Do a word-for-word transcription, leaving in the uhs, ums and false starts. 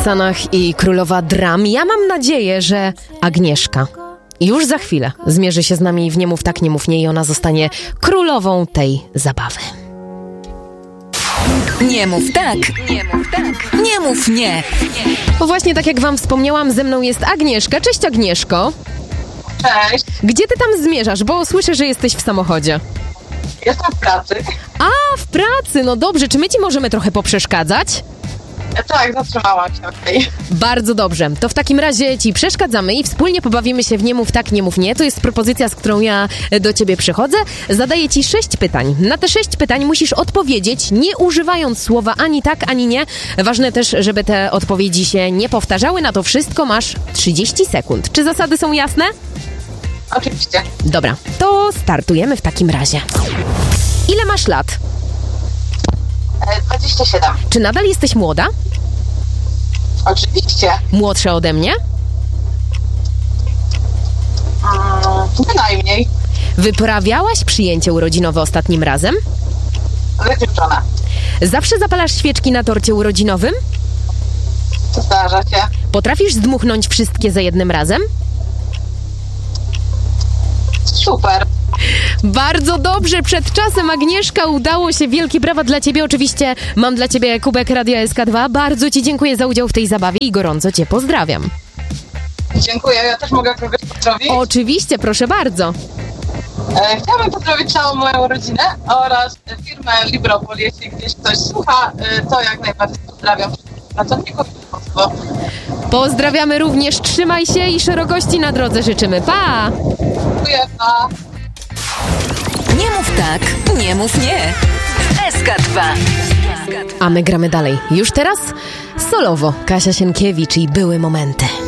Sanach i królowa dram. Ja mam nadzieję, że Agnieszka już za chwilę zmierzy się z nami w Nie mów tak, nie mów nie i ona zostanie królową tej zabawy. Nie mów tak, nie mów tak, nie mów nie. Właśnie tak jak wam wspomniałam, ze mną jest Agnieszka. Cześć Agnieszko. Cześć, Gdzie ty tam zmierzasz? Bo słyszę, że jesteś w samochodzie. jestem w pracy. A, w pracy, no dobrze. Czy my ci możemy trochę poprzeszkadzać? E, tak, zatrzymałam się, okej. Bardzo dobrze. To w takim razie ci przeszkadzamy i wspólnie pobawimy się w Nie mów tak, nie mów nie. To jest propozycja, z którą ja do ciebie przychodzę. Zadaję ci sześć pytań. Na te sześć pytań musisz odpowiedzieć, nie używając słowa ani tak, ani nie. Ważne też, żeby te odpowiedzi się nie powtarzały. Na to wszystko masz trzydzieści sekund. Czy zasady są jasne? Oczywiście. Dobra, to startujemy w takim razie. Ile masz lat? E, dwadzieścia siedem. Czy nadal jesteś młoda? Oczywiście. Młodsza ode mnie? Mm, bynajmniej. Wyprawiałaś przyjęcie urodzinowe ostatnim razem? Wykluczona. Zawsze zapalasz świeczki na torcie urodzinowym? Zdarza się. Potrafisz zdmuchnąć wszystkie za jednym razem? Super. Bardzo dobrze, przed czasem Agnieszka, udało się, wielkie brawa dla ciebie. Oczywiście mam dla ciebie kubek Radia S K dwa. Bardzo ci dziękuję za udział w tej zabawie i gorąco cię pozdrawiam. Dziękuję. Ja też mogę kogoś pozdrowić. Oczywiście, proszę bardzo. E, chciałabym pozdrowić całą moją rodzinę oraz firmę Libropol. Jeśli gdzieś ktoś słucha, e, to jak najbardziej pozdrawiam wszystkich pracowników i państwo. Pozdrawiamy również, trzymaj się i szerokości na drodze życzymy. Pa! Dziękuję, pa. Nie mów tak, nie mów nie. S K dwa. A my gramy dalej. Już teraz solowo Kasia Sienkiewicz i Były momenty.